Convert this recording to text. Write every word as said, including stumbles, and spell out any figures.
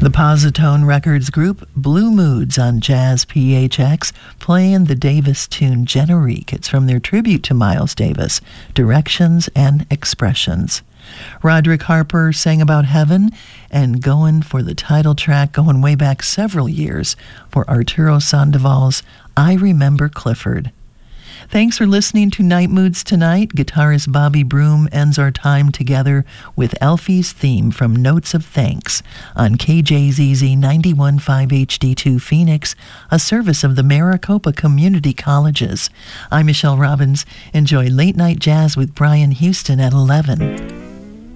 The Positone Records group Blue Moods on Jazz P H X, playing the Davis tune Generique. It's from their tribute to Miles Davis, Directions and Expressions. Roderick Harper sang about heaven, and going for the title track, going way back several years, for Arturo Sandoval's I Remember Clifford. Thanks for listening to Night Moods tonight. Guitarist Bobby Broom ends our time together with Elfie's theme from Notes of Thanks on K J Z Z ninety-one point five H D two Phoenix, a service of the Maricopa Community Colleges. I'm Michelle Robbins. Enjoy Late Night Jazz with Brian Houston at eleven.